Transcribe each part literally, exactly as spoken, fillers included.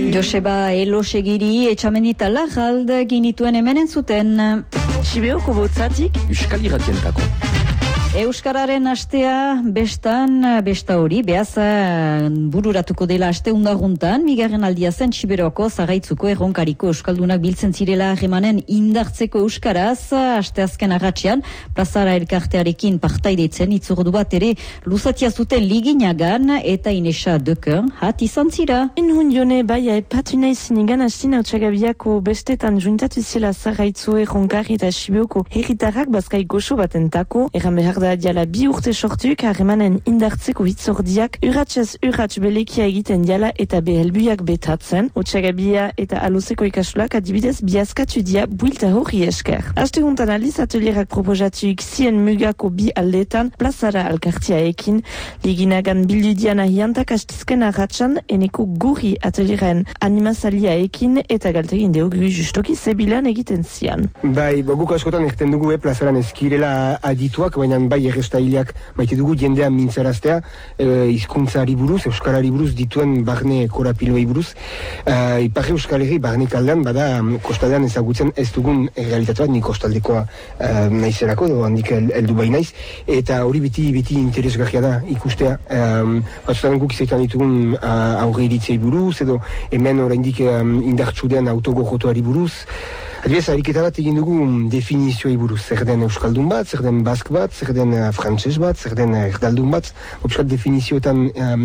Joseba Elosegiri etxamendita lagald ginituen hemen entzuten. Sibeoko botzatik Euskal Irratientako. Euskararen astea bestan, besta hori, behaz bururatuko dela aste undaguntan, bigarren aldia zen Siberoko Zagaitzuko erronkariko euskaldunak biltzen zirela harremanen indartzeko euskaraz, asteazken agatxean, plazara elkartearekin partaidetzen itzordu bat ere luzatia zuten liginagan eta Inesa Deken hat izan zira. Inhun jone baia epatu nahi zinigan astina utxagabiako bestetan juntatu zela Zagaitzu erronkari eta Siberoko herritarrak bazkai goxo batentako, eran behar da diala bi urte sortuk harremanen indartzeko hitzordiak urratxez urratx belekia egiten diala eta behelbuiak betatzen, utxagabia eta aluzeko ikasulak adibidez biazkatu dia builta hori esker. Aste guntan aliz atelierak proposatuik zien mugako bi aldetan plazara alkartiaekin, liginagan bildudian ahiantak astizken arratxan eneko gurri atelieren animazaliaekin eta galtegin deugu justoki zebilan egiten zian. Bai, guk askotan egiten dugu e, plazaran ezkirela adituak, baina bai errestaileak maite dugu jendean mintzaraztea e, hizkuntzari buruz, euskarari buruz dituen barne korapiloi buruz. E, Ipar Euskal Herri barne kaldean, bada kostaldean ezagutzen ez dugun realitatea bat, ni kostaldekoa e, naizerako, do handik heldu bai naiz, eta hori beti beti interesgarria da ikustea. E, batzutan guk izaitan ditugun aurre iritzei buruz, edo hemen oraindik e, indartsu den autogojotoari buruz. Adibidez, ariketa bat egin dugu definizioi buruz, zer den euskaldun bat, zer den bask bat, zer den uh, frantses bat, zer den erdaldun bat, opskat definizioetan um,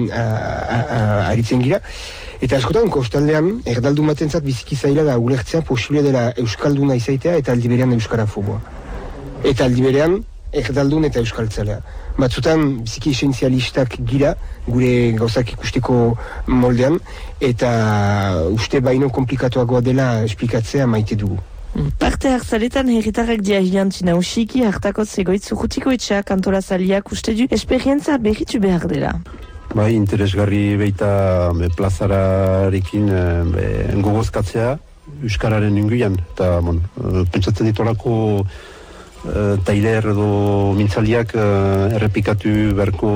aritzen gira. Eta askotan, kostaldean, erdaldun batentzat biziki zaila da ulertzea posible dela euskalduna izaitea eta aldi berean euskara foboa. Eta aldi berean, erdaldun eta euskaltzalea. Batzutan, biziki esentzialistak gira, gure gauzak ikusteko moldean, eta uste baino komplikatuagoa dela esplikatzea maite dugu. Parte hartzaletan herritarrak dia hilantzina usiki hartako zegoitzu jutiko etxeak antolazaliak uste du esperientza berritu behar dela. Bai, interesgarri beita be, plazararekin be, gogozkatzea euskararen inguian, eta bon, pentsatzen ditolako Uh, tailer edo mintzaliak uh, errepikatu beharko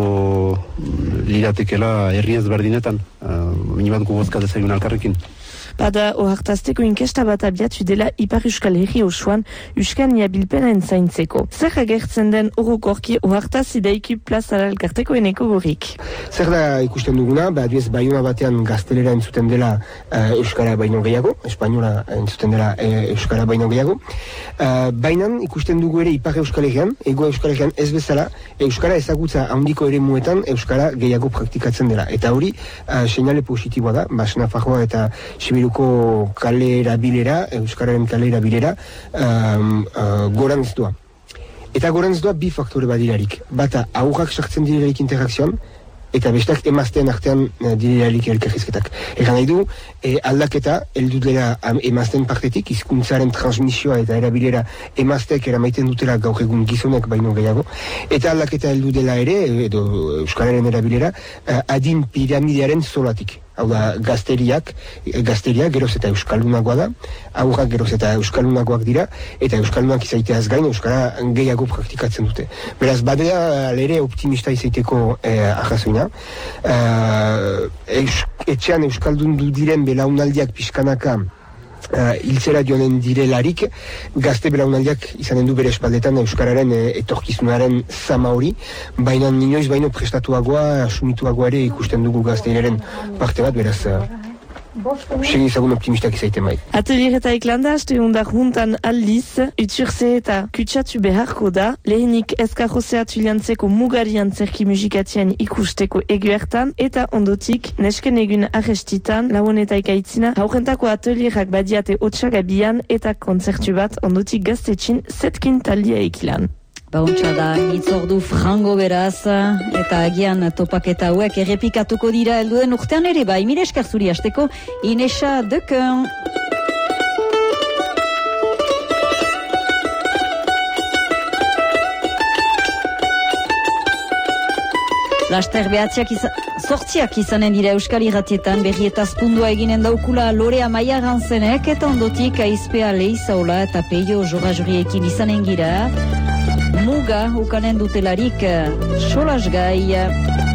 liratekela herri ezberdinetan, uh, minibat gogozka dezagun alkarrekin. Bada ohartazteko inkesta bat abiatu dela Ipar Euskal Herri osoan Euskania bilpenen zaintzeko. Zer agertzen den orokorki ohartaz ideiki plazara elkarteko eneko gorik? Zer da ikusten duguna, ba, adibidez Baiona batean gaztelera entzuten dela uh, Euskara baino gehiago, Espainola entzuten dela uh, Euskara baino gehiago. Uh, Bainan ikusten dugu ere Ipar Euskal Herrian, Ego Euskal Herrian ez bezala, Euskara ezagutza handiko ere muetan Euskara gehiago praktikatzen dela. Eta hori, uh, seinale positiboa da, Bas Nafarroa eta Sibiruko kale erabilera, Euskararen kale erabilera, um, uh, gorantz doa. Eta gorantz doa bi faktore badirarik. Bata, aurrak sartzen direlarik interakzioan, eta bestak emazteen artean uh, direlarik elkarrizketak. Egan nahi du, e, aldaketa, heldu dela um, emazteen partetik, hizkuntzaren transmisioa eta erabilera emazteek eramaiten dutela gaur egun gizonek baino gehiago, eta aldaketa heldu dela ere, edo Euskararen erabilera, uh, adin piramidearen zolatik. Hau da, gazteriak, gazteriak geroz eta euskaldunagoa da, aurrak geroz eta euskaldunagoak dira, eta euskaldunak izaiteaz gain, euskara gehiago praktikatzen dute. Beraz, badea lere optimista izaiteko eh, arrazoina. Eh, eus, etxean euskaldun du diren belaunaldiak pixkanaka Uh, hiltzera joanen direlarik, gazte belaunaldiak izanen du bere espaldetan euskararen e, etorkizunaren zama hori, baina inoiz baino prestatuagoa, asumituagoa ere ikusten dugu gazteinaren parte bat, beraz uh, segi ezagun optimistak izaiten bai. Atelieretaik landa aste hundar juntan aldiz, utzurze eta kutsatu beharko da, lehenik ezkarrozeatu liantzeko mugari antzerki musikatien ikusteko eguertan, eta ondotik, nesken egun arrestitan, lauonetaik aitzina, haurentako atelierak badiate otsagabian, eta kontzertu bat ondotik gaztetxin zetkin talia ekilan. Bauntza da, hitzordu frango beraz, eta agian topaketa hauek errepikatuko dira helduen urtean ere bai, mire esker zuri hasteko, Inesa Deken. Laster behatziak izan, sortziak izanen dira Euskal Irratietan, berrietaz pundua eginen daukula Lorea Maia Gantzenek, eta ondotik Aizpea Leizaola eta Peio Jorazuriekin izanen gira. Muga ukanen dutelarik solasgai.